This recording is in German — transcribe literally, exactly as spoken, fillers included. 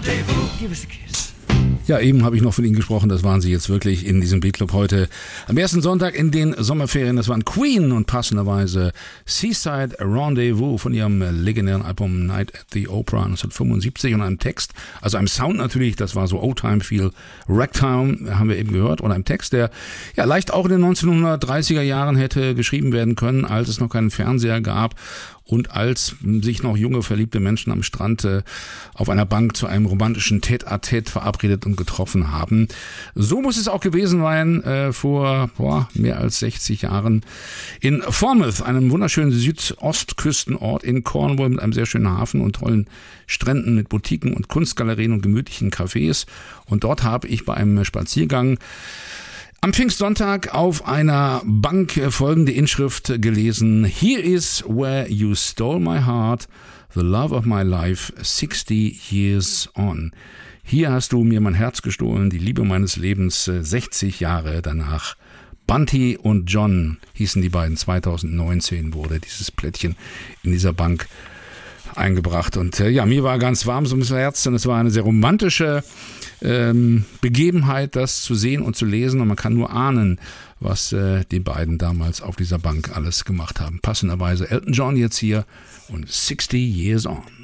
Give us a kiss. Ja, eben habe ich noch von Ihnen gesprochen, das waren Sie jetzt wirklich in diesem Beatclub heute am ersten Sonntag in den Sommerferien. Das waren Queen und passenderweise Seaside Rendezvous von ihrem legendären Album Night at the Opera neunzehnhundertfünfundsiebzig und einem Text, also einem Sound natürlich, das war so Old Time Feel, Ragtime, haben wir eben gehört, und einem Text, der ja leicht auch in den neunzehnhundertdreißiger Jahren hätte geschrieben werden können, als es noch keinen Fernseher gab und als sich noch junge, verliebte Menschen am Strand äh, auf einer Bank zu einem romantischen Tête-à-Tête verabredet und getroffen haben. So muss es auch gewesen sein äh, vor boah, mehr als sechzig Jahren in Falmouth, einem wunderschönen Südostküstenort in Cornwall mit einem sehr schönen Hafen und tollen Stränden mit Boutiquen und Kunstgalerien und gemütlichen Cafés. Und dort habe ich bei einem Spaziergang am Pfingstsonntag auf einer Bank folgende Inschrift gelesen: Here is where you stole my heart, the love of my life, sixty years on. Hier hast du mir mein Herz gestohlen, die Liebe meines Lebens, sechzig Jahre danach. Bunty und John hießen die beiden. zweitausendneunzehn wurde dieses Plättchen in dieser Bank eingebracht. Und äh, ja, mir war ganz warm so ums Herz, und es war eine sehr romantische ähm, Begebenheit, das zu sehen und zu lesen. Und man kann nur ahnen, was äh, die beiden damals auf dieser Bank alles gemacht haben. Passenderweise Elton John jetzt hier und sixty years on.